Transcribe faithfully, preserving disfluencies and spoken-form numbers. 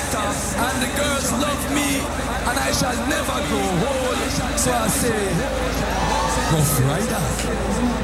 better, and the girls love me, and I shall never grow old. So I say, Rough Rider.